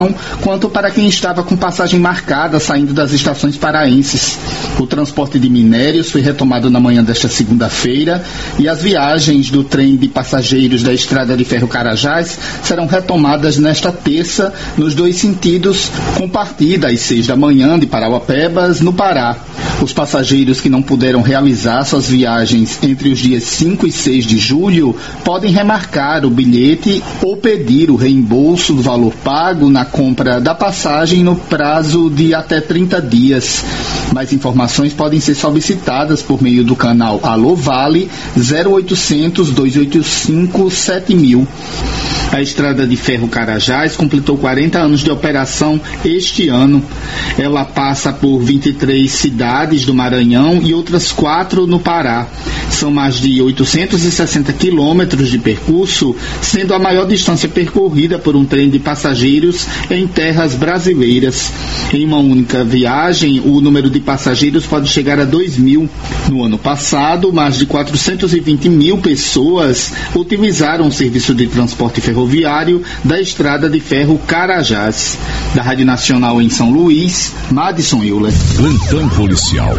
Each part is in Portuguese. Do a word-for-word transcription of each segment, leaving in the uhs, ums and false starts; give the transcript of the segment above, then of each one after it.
quanto para quem estava com passagem marcada saindo das estações paraenses. O transporte de minérios foi retomado na manhã desta segunda-feira e as viagens do trem de passageiros da Estrada de Ferro Carajás serão retomadas nesta terça nos dois sentidos, com partida às seis da manhã de Parauapebas, no Pará. Os passageiros que não puderam realizar suas viagens entre os dias cinco e seis de julho podem remarcar o bilhete ou pedir o reembolso do valor pago na compra da passagem no prazo de até trinta dias. Mais informações podem ser solicitadas por meio do canal Alô Vale zero oitocentos, dois oito cinco, sete mil. A Estrada de Ferro Carajás completou quarenta anos de operação este ano. Ela passa por vinte e três cidades do Maranhão e outras quatro no Pará. São mais de oitocentos e sessenta quilômetros de percurso, sendo a maior distância percorrida por um trem de passageiros em terras brasileiras. Em uma única viagem, o número de passageiros pode chegar a dois mil. No ano passado, mais de quatrocentos e vinte mil pessoas utilizaram o serviço de transporte ferroviário da Estrada de Ferro Carajás. Da Rádio Nacional em São Luís, Madison Euler. Plantão policial.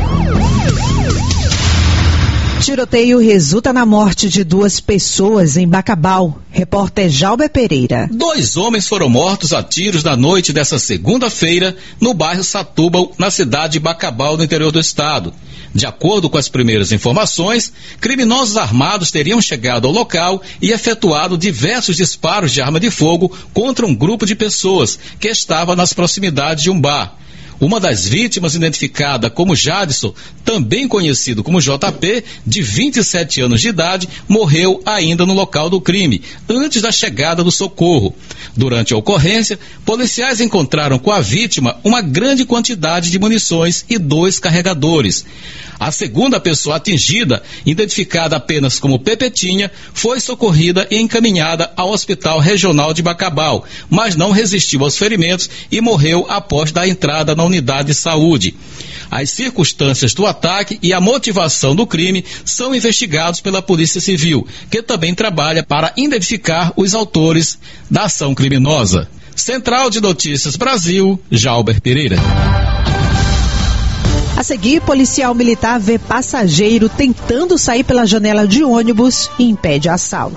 Tiroteio resulta na morte de duas pessoas em Bacabal. Repórter Jalber Pereira. Dois homens foram mortos a tiros na noite dessa segunda-feira no bairro Satúbal, na cidade de Bacabal, no interior do estado. De acordo com as primeiras informações, criminosos armados teriam chegado ao local e efetuado diversos disparos de arma de fogo contra um grupo de pessoas que estava nas proximidades de um bar. Uma das vítimas, identificada como Jadson, também conhecido como J P, de vinte e sete anos de idade, morreu ainda no local do crime, antes da chegada do socorro. Durante a ocorrência, policiais encontraram com a vítima uma grande quantidade de munições e dois carregadores. A segunda pessoa atingida, identificada apenas como Pepetinha, foi socorrida e encaminhada ao Hospital Regional de Bacabal, mas não resistiu aos ferimentos e morreu após dar entrada na unidade de saúde. As circunstâncias do ataque e a motivação do crime são investigados pela Polícia Civil, que também trabalha para identificar os autores da ação criminosa. Central de Notícias Brasil, Jalber Pereira. A seguir, policial militar vê passageiro tentando sair pela janela de ônibus e impede assalto.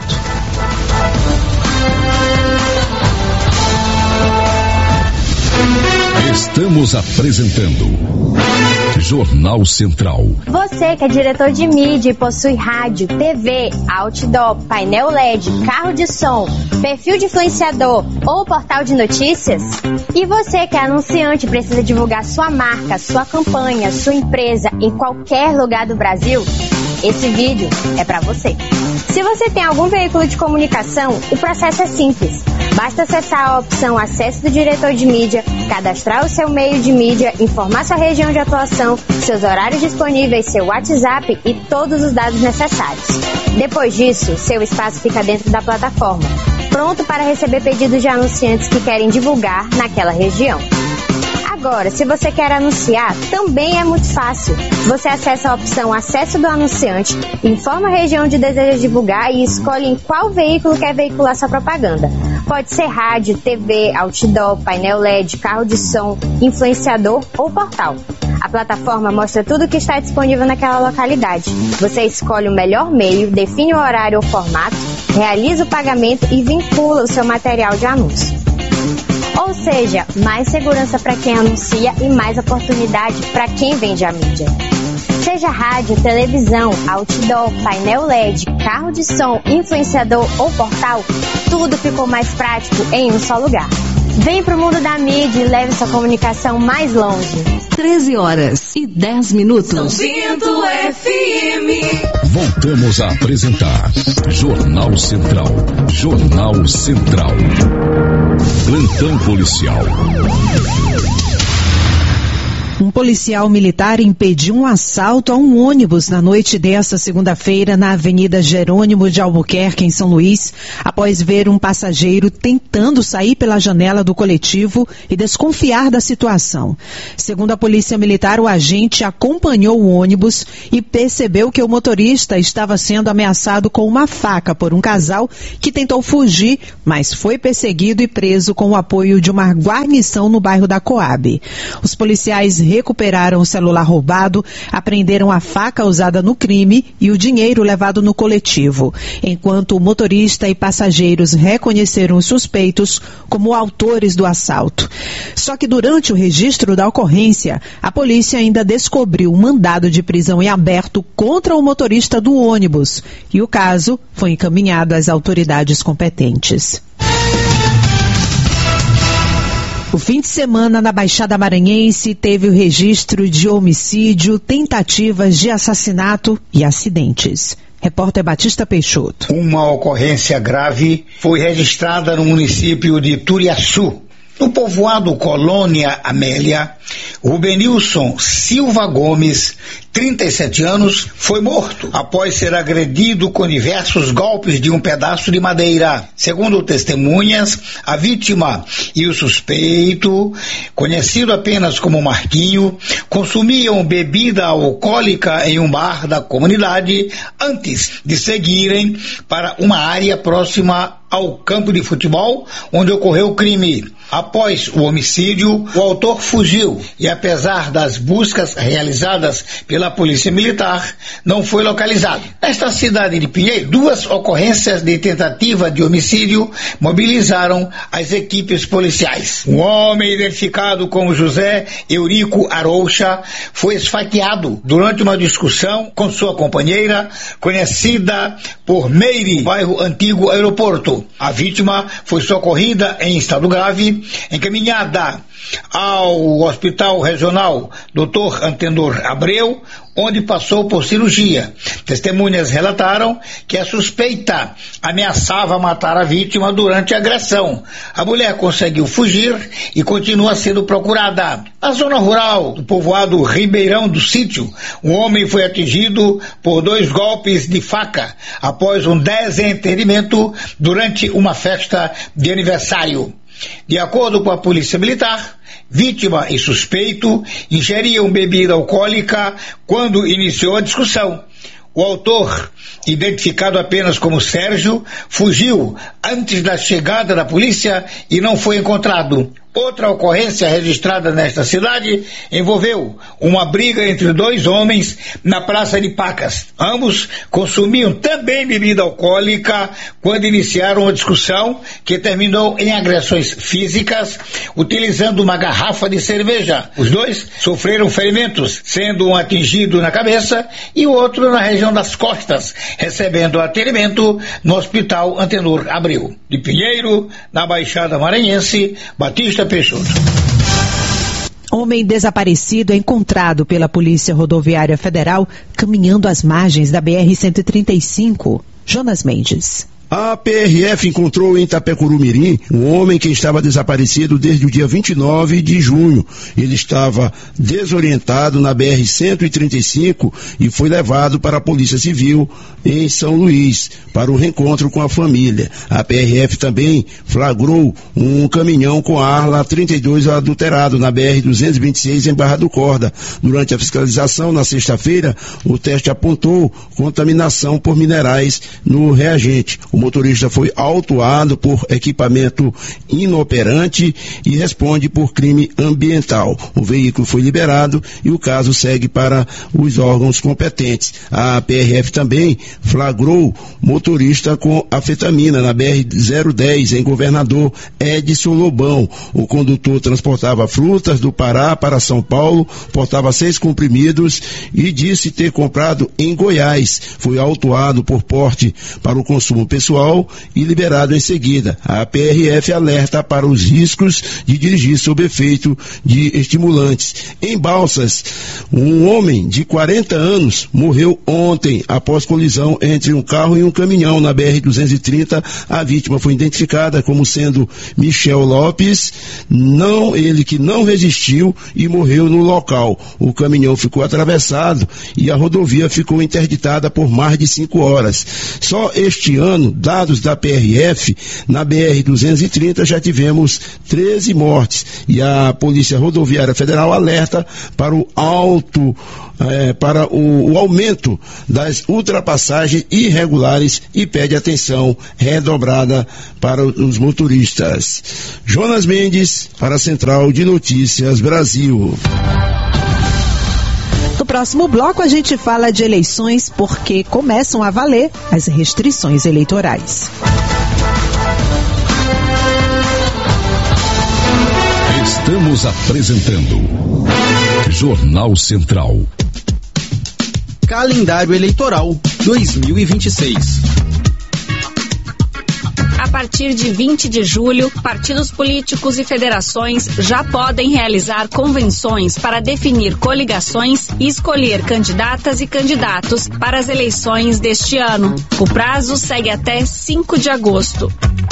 Estamos apresentando Jornal Central. Você que é diretor de mídia e possui rádio, T V, outdoor, painel L E D, carro de som, perfil de influenciador ou portal de notícias? E você que é anunciante e precisa divulgar sua marca, sua campanha, sua empresa em qualquer lugar do Brasil? Esse vídeo é para você. Se você tem algum veículo de comunicação, o processo é simples. Basta acessar a opção Acesso do Diretor de Mídia, cadastrar o seu meio de mídia, informar sua região de atuação, seus horários disponíveis, seu WhatsApp e todos os dados necessários. Depois disso, seu espaço fica dentro da plataforma, pronto para receber pedidos de anunciantes que querem divulgar naquela região. Agora, se você quer anunciar, também é muito fácil. Você acessa a opção Acesso do Anunciante, informa a região onde deseja divulgar e escolhe em qual veículo quer veicular sua propaganda. Pode ser rádio, T V, outdoor, painel L E D, carro de som, influenciador ou portal. A plataforma mostra tudo o que está disponível naquela localidade. Você escolhe o melhor meio, define o horário ou formato, realiza o pagamento e vincula o seu material de anúncio. Ou seja, mais segurança para quem anuncia e mais oportunidade para quem vende a mídia. Seja rádio, televisão, outdoor, painel L E D, carro de som, influenciador ou portal, tudo ficou mais prático em um só lugar. Vem pro mundo da mídia e leve sua comunicação mais longe. treze horas e dez minutos. São Bento F M. Voltamos a apresentar Jornal Central. Jornal Central. Plantão policial. Um policial militar impediu um assalto a um ônibus na noite desta segunda-feira na Avenida Jerônimo de Albuquerque, em São Luís, após ver um passageiro tentando sair pela janela do coletivo e desconfiar da situação. Segundo a Polícia Militar, o agente acompanhou o ônibus e percebeu que o motorista estava sendo ameaçado com uma faca por um casal que tentou fugir, mas foi perseguido e preso com o apoio de uma guarnição no bairro da Coab. Os policiais recuperaram o celular roubado, apreenderam a faca usada no crime e o dinheiro levado no coletivo, enquanto o motorista e passageiros reconheceram os suspeitos como autores do assalto. Só que durante o registro da ocorrência, a polícia ainda descobriu um mandado de prisão em aberto contra o motorista do ônibus e o caso foi encaminhado às autoridades competentes. O fim de semana na Baixada Maranhense teve o registro de homicídio, tentativas de assassinato e acidentes. Repórter Batista Peixoto. Uma ocorrência grave foi registrada no município de Turiaçu. No povoado Colônia Amélia, Rubenilson Silva Gomes, trinta e sete anos, foi morto após ser agredido com diversos golpes de um pedaço de madeira. Segundo testemunhas, a vítima e o suspeito, conhecido apenas como Marquinho, consumiam bebida alcoólica em um bar da comunidade antes de seguirem para uma área próxima ao campo de futebol onde ocorreu o crime. Após o homicídio, o autor fugiu e, apesar das buscas realizadas pela Polícia Militar, não foi localizado. Nesta cidade de Pinheiro, duas ocorrências de tentativa de homicídio mobilizaram as equipes policiais. Um homem identificado como José Eurico Aroucha foi esfaqueado durante uma discussão com sua companheira, conhecida por Meire, bairro Antigo Aeroporto. A vítima foi socorrida em estado grave, encaminhada ao Hospital Regional doutor Antenor Abreu, onde passou por cirurgia. Testemunhas relataram que a suspeita ameaçava matar a vítima durante a agressão. A mulher conseguiu fugir e continua sendo procurada. Na zona rural do povoado Ribeirão do Sítio, um homem foi atingido por dois golpes de faca após um desentendimento durante uma festa de aniversário. De acordo com a Polícia Militar, vítima e suspeito ingeriam bebida alcoólica quando iniciou a discussão. O autor, identificado apenas como Sérgio, fugiu antes da chegada da polícia e não foi encontrado. Outra ocorrência registrada nesta cidade envolveu uma briga entre dois homens na Praça de Pacas. Ambos consumiam também bebida alcoólica quando iniciaram a discussão, que terminou em agressões físicas, utilizando uma garrafa de cerveja. Os dois sofreram ferimentos, sendo um atingido na cabeça e o outro na região das costas, recebendo atendimento no Hospital Antenor Abreu. De Pinheiro, na Baixada Maranhense, Batista Peixoto. Homem desaparecido é encontrado pela Polícia Rodoviária Federal caminhando às margens da B R cento e trinta e cinco. Jonas Mendes. A P R F encontrou em Itapecurumirim um homem que estava desaparecido desde o dia vinte e nove de junho. Ele estava desorientado na B R cento e trinta e cinco e foi levado para a Polícia Civil em São Luís para o reencontro com a família. A P R F também flagrou um caminhão com Arla trinta e dois adulterado na B R duzentos e vinte e seis em Barra do Corda. Durante a fiscalização na sexta-feira, o teste apontou contaminação por minerais no reagente. O motorista foi autuado por equipamento inoperante e responde por crime ambiental. O veículo foi liberado e o caso segue para os órgãos competentes. A P R F também flagrou motorista com afetamina na B R zero dez em Governador Edson Lobão. O condutor transportava frutas do Pará para São Paulo, portava seis comprimidos e disse ter comprado em Goiás. Foi autuado por porte para o consumo pessoal pessoal e liberado em seguida. A P R F alerta para os riscos de dirigir sob efeito de estimulantes. Em Balsas, um homem de quarenta anos morreu ontem após colisão entre um carro e um caminhão na B R duzentos e trinta. A vítima foi identificada como sendo Michel Lopes, não, ele que não resistiu e morreu no local. O caminhão ficou atravessado e a rodovia ficou interditada por mais de cinco horas. Só este ano, dados da P R F, na B R duzentos e trinta já tivemos treze mortes e a Polícia Rodoviária Federal alerta para o alto, é, para o, o aumento das ultrapassagens irregulares e pede atenção redobrada para os motoristas. Jonas Mendes, para a Central de Notícias Brasil. No próximo bloco a gente fala de eleições porque começam a valer as restrições eleitorais. Estamos apresentando Jornal Central. Calendário Eleitoral dois mil e vinte e seis. A partir de vinte de julho, partidos políticos e federações já podem realizar convenções para definir coligações e escolher candidatas e candidatos para as eleições deste ano. O prazo segue até cinco de agosto.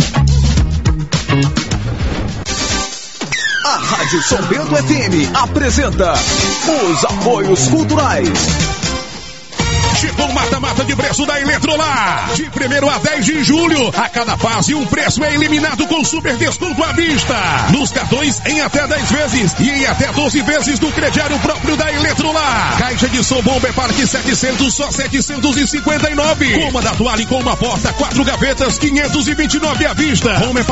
A Rádio São Bento F M apresenta os apoios culturais. Chegou o mata-mata de preço da Eletrolar. De primeiro a dez de julho, a cada fase um preço é eliminado com super desconto à vista. Nos cartões em até dez vezes e em até doze vezes no crediário próprio da Eletrolar. Caixa de som Bomber Park setecentos, só setecentos e cinquenta e nove. Coma da toalha com uma porta, quatro gavetas, quinhentos e vinte e nove à vista. Bomber